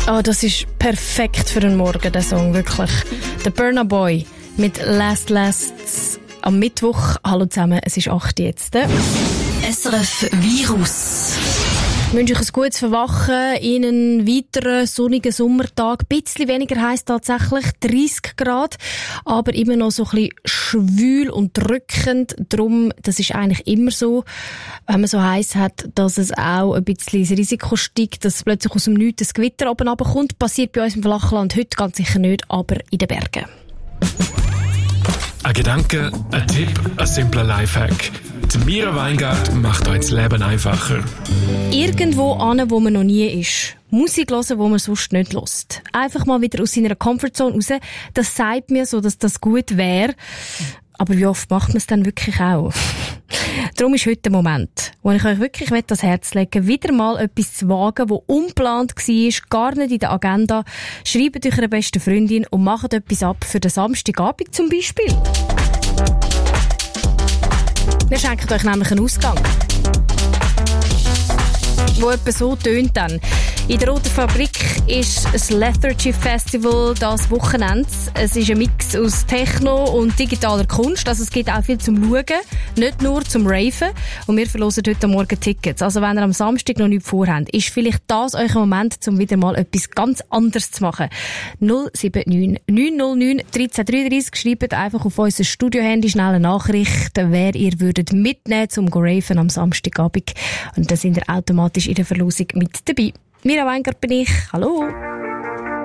Oh, das ist perfekt für einen Morgen, der Song, wirklich. Der Burna Boy mit Last am Mittwoch. Hallo zusammen, es ist 8 jetzt. SRF Virus. Ich wünsche euch ein gutes Verwachen in einen weiteren sonnigen Sommertag. Ein bisschen weniger heiß tatsächlich, 30 Grad, aber immer noch so ein bisschen schwül und drückend. Darum, das ist eigentlich immer so, wenn man so heiß hat, dass es auch ein bisschen das Risiko steigt, dass plötzlich aus dem Nichts ein Gewitter oben runterkommt. Passiert bei uns im Flachland heute ganz sicher nicht, aber in den Bergen. Ein Gedanke, ein Tipp, ein simpler Lifehack. Die Mira Weingart macht euch das Leben einfacher. Irgendwo hin, wo man noch nie ist. Musik hören, wo man sonst nicht hört. Einfach mal wieder aus seiner Comfortzone raus. Das sagt mir so, dass das gut wäre. Aber wie oft macht man es dann wirklich auch? Darum ist heute der Moment, wo ich euch wirklich das Herz legen, wieder mal etwas zu wagen, das ungeplant war, gar nicht in der Agenda. Schreibt eurer besten Freundin und macht etwas ab für den Samstagabend zum Beispiel. Wir schenken euch nämlich einen Ausgang, wo etwa so tönt dann. In der Roten Fabrik ist das Lethargy Festival das Wochenende. Es ist ein Mix aus Techno und digitaler Kunst. Also es gibt auch viel zum Schauen, nicht nur zum Raven. Und wir verlosen heute Morgen Tickets. Also wenn ihr am Samstag noch nichts vorhabt, ist vielleicht das euer Moment, um wieder mal etwas ganz anderes zu machen. 079 909 1333. Schreibt einfach auf unser Studiohandy schnell eine Nachricht, wer ihr würdet mitnehmen zum Raven am Samstagabend. Und dann sind ihr automatisch in der Verlosung mit dabei. Mira Weingart bin ich. Hallo.